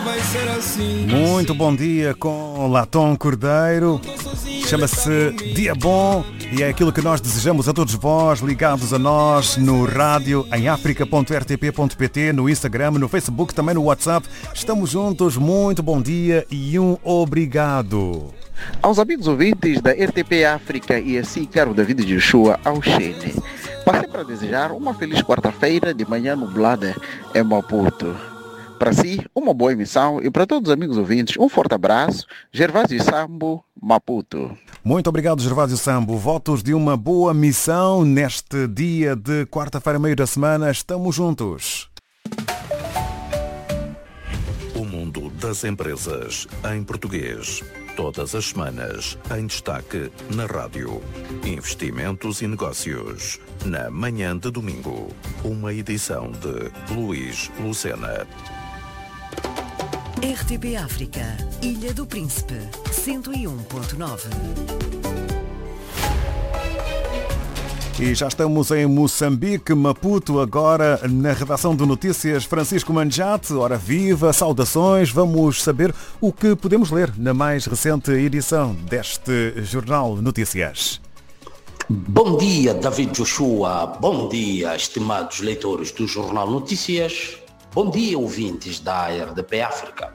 Muito bom dia com Latom Cordeiro. Chama-se Dia Bom e é aquilo que nós desejamos a todos vós ligados a nós no rádio, em africa.rtp.pt, no Instagram, no Facebook, também no WhatsApp. Estamos juntos, muito bom dia e um obrigado. Aos amigos ouvintes da RTP África e assim caro David Joshua ao Xene. Passei para desejar uma feliz quarta-feira de manhã nublada em Maputo. Para si, uma boa emissão e para todos os amigos ouvintes, um forte abraço. Gervásio Sambo, Maputo. Muito obrigado, Gervásio Sambo. Votos de uma boa missão neste dia de quarta-feira, meio da semana. Estamos juntos. O mundo das empresas em português. Todas as semanas, em destaque na rádio. Investimentos e negócios. Na manhã de domingo. Uma edição de Luís Lucena. RTP África, Ilha do Príncipe, 101.9. E já estamos em Moçambique, Maputo, agora na redação de notícias Francisco Manjate. Ora viva, saudações, vamos saber o que podemos ler na mais recente edição deste Jornal Notícias. Bom dia, David Joshua. Bom dia, estimados leitores do Jornal Notícias. Bom dia, ouvintes da RDP África.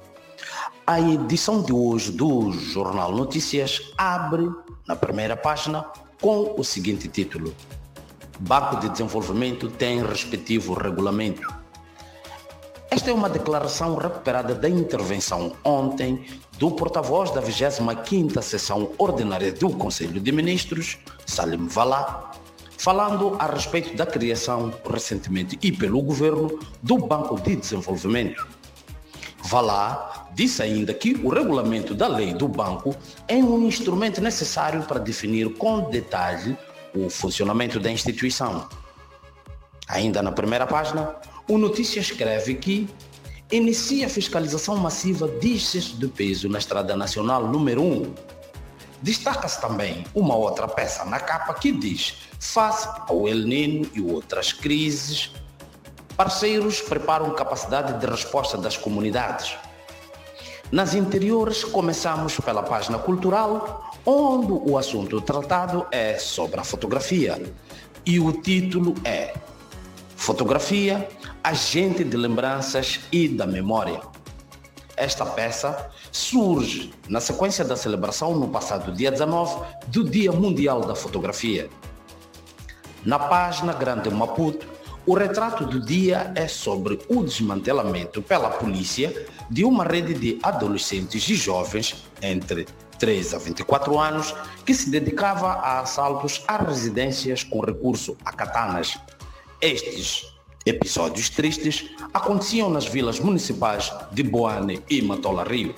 A edição de hoje do Jornal Notícias abre na primeira página com o seguinte título: Banco de Desenvolvimento tem respectivo regulamento. Esta é uma declaração recuperada da intervenção ontem do porta-voz da 25ª Sessão Ordinária do Conselho de Ministros, Salim Valá, falando a respeito da criação recentemente e pelo governo do Banco de Desenvolvimento. Valá disse ainda que o regulamento da lei do banco é um instrumento necessário para definir com detalhe o funcionamento da instituição. Ainda na primeira página, o Notícia escreve que inicia a fiscalização massiva de excesso de peso na Estrada Nacional número 1. Destaca-se também uma outra peça na capa que diz: face ao El Niño e outras crises, parceiros preparam capacidade de resposta das comunidades. Nas interiores, começamos pela página cultural, onde o assunto tratado é sobre a fotografia. E o título é Fotografia, agente de lembranças e da memória. Esta peça surge na sequência da celebração no passado dia 19 do Dia Mundial da Fotografia. Na página Grande Maputo, o retrato do dia é sobre o desmantelamento pela polícia de uma rede de adolescentes e jovens entre 13 a 24 anos que se dedicava a assaltos a residências com recurso a katanas. Estes episódios tristes aconteciam nas vilas municipais de Boane e Matola Rio.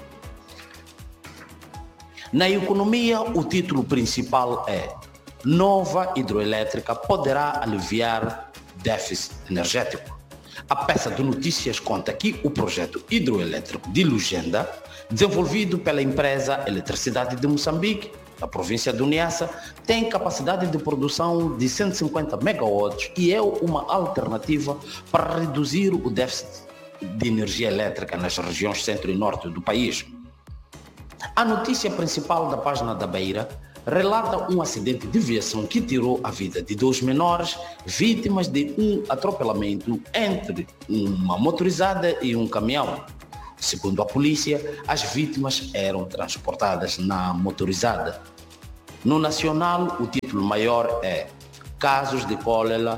Na economia, o título principal é Nova hidroelétrica poderá aliviar déficit energético. A peça de notícias conta que o projeto hidroelétrico de Lugenda, desenvolvido pela empresa Eletricidade de Moçambique, da província do Niassa, tem capacidade de produção de 150 megawatts e é uma alternativa para reduzir o déficit de energia elétrica nas regiões centro e norte do país. A notícia principal da página da Beira relata um acidente de viação que tirou a vida de 2 menores vítimas de um atropelamento entre uma motorizada e um caminhão. Segundo a polícia, as vítimas eram transportadas na motorizada. No nacional, o título maior é Casos de cólera,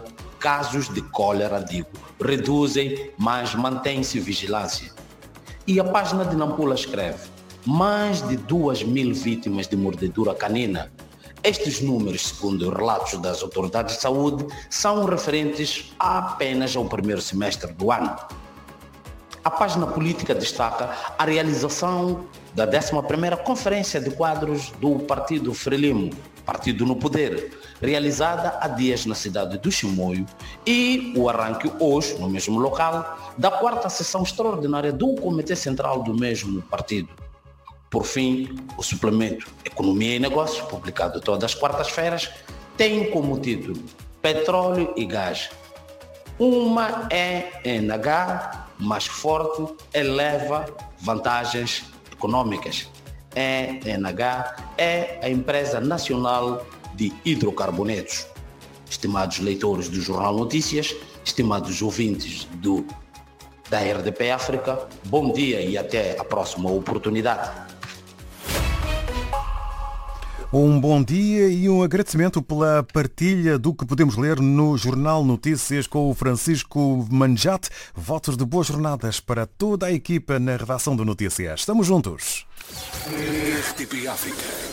reduzem, mas mantém-se vigilância. E a página de Nampula escreve mais de 2.000 vítimas de mordedura canina. Estes números, segundo relatos das autoridades de saúde, são referentes apenas ao primeiro semestre do ano. A página política destaca a realização da 11ª Conferência de Quadros do Partido Frelimo, Partido no Poder, realizada há dias na cidade do Chimoio, e o arranque hoje, no mesmo local, da 4ª Sessão Extraordinária do Comitê Central do mesmo partido. Por fim, o suplemento Economia e Negócios, publicado todas as quartas-feiras, tem como título Petróleo e Gás. Uma ENH mais forte eleva vantagens econômicas. A ENH é a empresa nacional de hidrocarbonetos. Estimados leitores do Jornal Notícias, estimados ouvintes da RDP África, bom dia e até a próxima oportunidade. Um bom dia e um agradecimento pela partilha do que podemos ler no Jornal Notícias com o Francisco Manjate. Votos de boas jornadas para toda a equipa na redação do Notícias. Estamos juntos. RDP África.